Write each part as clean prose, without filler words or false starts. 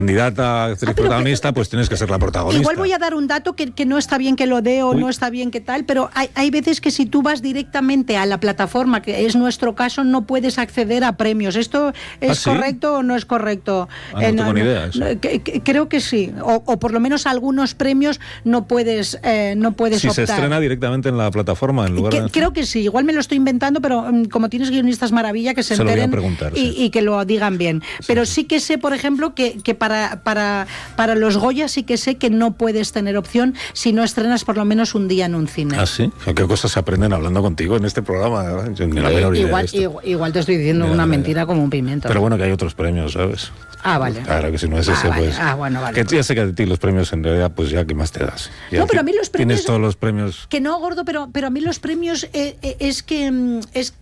candidata a actriz protagonista, pues tienes que ser la protagonista. Igual voy a dar un dato que no está bien que lo dé o no está bien que tal, pero hay veces que si tú vas directamente a la plataforma, que es nuestro caso, no puedes acceder a premios. ¿Esto es correcto o no es correcto? No tengo ni idea. Creo que sí, o por lo menos algunos premios no puedes optar. Si se estrena directamente en la plataforma, en lugar de... Creo que sí, igual me lo estoy inventando, pero como tienes guionistas maravilla, que se enteren lo voy a preguntar, y que lo digan bien. Pero sí que sé, por ejemplo, que para los Goya sí que sé que no puedes tener opción si no estrenas por lo menos un día en un cine. ¿Ah, sí? ¿Qué cosas se aprenden hablando contigo en este programa? Yo ni la menor idea de esto. Igual te estoy diciendo una mentira como un pimiento. Pero bueno, que hay otros premios, ¿sabes? Ah, vale. Claro, que si no es ese, vale. pues... Bueno, vale. Que ya sé que a ti los premios, en realidad, pues ya, ¿qué más te das? Ya no, pero a mí los premios... Tienes todos los premios... Que no, gordo, pero a mí los premios es que...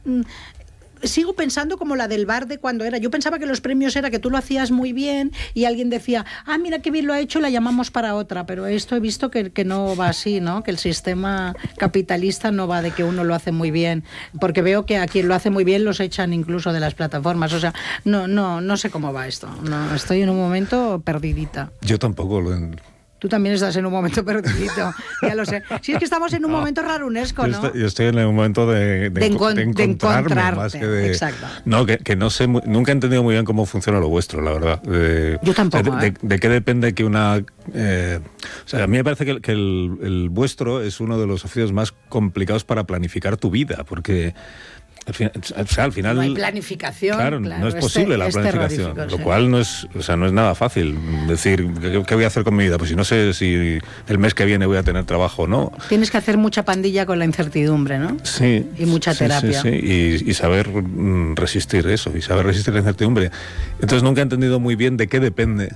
sigo pensando como la del bar de cuando era. Yo pensaba que los premios era que tú lo hacías muy bien y alguien decía, mira qué bien lo ha hecho, la llamamos para otra. Pero esto he visto que no va así, ¿no? Que el sistema capitalista no va de que uno lo hace muy bien. Porque veo que a quien lo hace muy bien los echan incluso de las plataformas. O sea, no sé cómo va esto. No, estoy en un momento perdidita. Yo tampoco lo... Tú también estás en un momento perdidito, ya lo sé. Si es que estamos en un momento rarunesco, ¿no? Yo estoy en el momento de encontrarme más que de... Exacto. No, que no sé, nunca he entendido muy bien cómo funciona lo vuestro, la verdad. Yo tampoco. De qué depende que una... o sea, a mí me parece que el vuestro es uno de los oficios más complicados para planificar tu vida, porque... Al final no hay planificación. Claro, no es posible la planificación, lo cual no es nada fácil decir ¿qué voy a hacer con mi vida? Pues si no sé si el mes que viene voy a tener trabajo o no. Tienes que hacer mucha pandilla con la incertidumbre, ¿no? Sí. Y mucha terapia. Sí. Y saber resistir eso, y saber resistir la incertidumbre. Entonces nunca he entendido muy bien de qué depende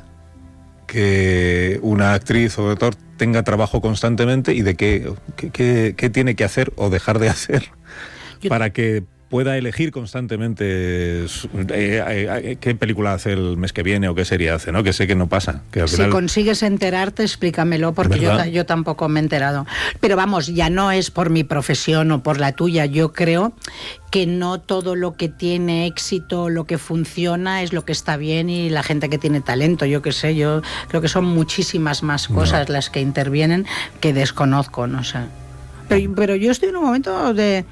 que una actriz o actor tenga trabajo constantemente y de qué tiene que hacer o dejar de hacer para que pueda elegir constantemente qué película hace el mes que viene o qué serie hace, ¿no? Que sé que no pasa. Que al final... Si consigues enterarte, explícamelo, porque yo tampoco me he enterado. Pero vamos, ya no es por mi profesión o por la tuya. Yo creo que no todo lo que tiene éxito, lo que funciona, es lo que está bien y la gente que tiene talento. Yo qué sé, yo creo que son muchísimas más cosas las que intervienen que desconozco, no sé. Pero yo estoy en un momento de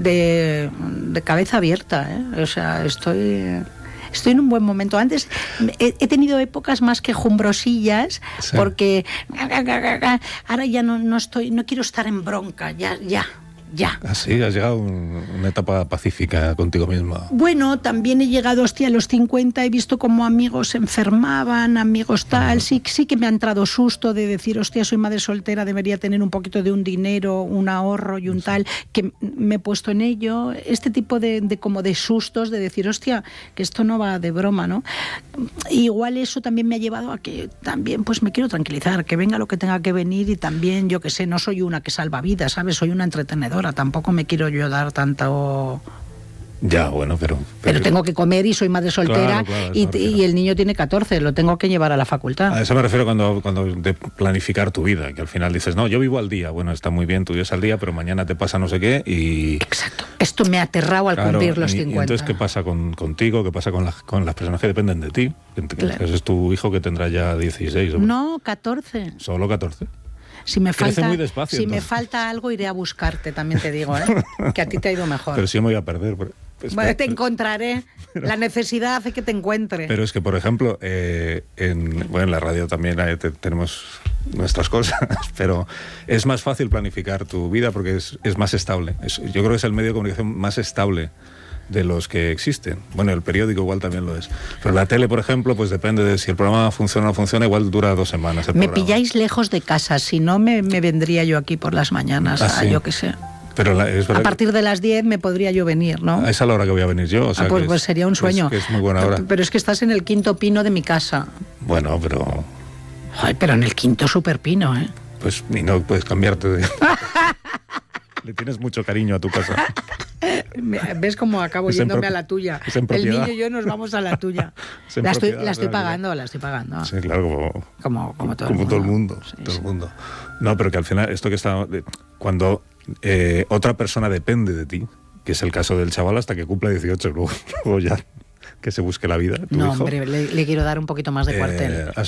cabeza abierta, ¿eh? O sea, estoy en un buen momento. Antes he tenido épocas más quejumbrosillas, porque ahora ya no quiero estar en bronca, ya. Así, has llegado a una etapa pacífica contigo misma. Bueno, también he llegado, a los 50, he visto como amigos se enfermaban, amigos tal, sí que me ha entrado susto de decir, soy madre soltera, debería tener un poquito de un dinero, un ahorro y un tal, que me he puesto en ello, este tipo de sustos, de decir, que esto no va de broma, ¿no? Igual eso también me ha llevado a que también pues me quiero tranquilizar, que venga lo que tenga que venir y también, yo que sé, no soy una que salva vidas, ¿sabes? Soy una entretenedora. Tampoco me quiero yo dar tanto... Ya, bueno, pero tengo que comer y soy madre soltera, claro, y el niño tiene 14, lo tengo que llevar a la facultad. A eso me refiero cuando de planificar tu vida, que al final dices, no, yo vivo al día. Bueno, está muy bien, tú vives al día, pero mañana te pasa no sé qué y... Exacto. Esto me ha aterrado al cumplir los 50. Y entonces, ¿qué pasa contigo? ¿Qué pasa con las personas que dependen de ti? Claro. Ese es tu hijo que tendrá ya 16. No, 14. ¿Solo 14? Si me falta, muy despacio, me falta algo, iré a buscarte, también te digo, que a ti te ha ido mejor. Pero si yo me voy a perder. Bueno, te encontraré. La necesidad hace que te encuentre. Pero es que, por ejemplo, en la radio también tenemos nuestras cosas, pero es más fácil planificar tu vida porque es más estable. Yo creo que es el medio de comunicación más estable de los que existen. Bueno, el periódico igual también lo es. Pero la tele, por ejemplo, pues depende de si el programa funciona o no funciona, igual dura 2 semanas el programa. Pilláis lejos de casa, si no me vendría yo aquí por las mañanas, ¿sí? Yo qué sé. Pero a partir de las 10 me podría yo venir, ¿no? Es a la hora que voy a venir yo. O sea, pues sería un sueño. Es muy buena hora. Pero es que estás en el 5º pino de mi casa. Bueno, pero... Ay, pero en el 5º superpino, ¿eh? Pues y no puedes cambiarte de... Le tienes mucho cariño a tu casa. ¿Ves cómo acabo yéndome a la tuya? El niño y yo nos vamos a la tuya. La estoy pagando. Sí, claro, como todo el mundo. Sí, todo el mundo. No, pero que al final, esto que está... Cuando otra persona depende de ti, que es el caso del chaval hasta que cumpla 18, luego ya que se busque la vida. No, hijo. Hombre, le quiero dar un poquito más de cuartel.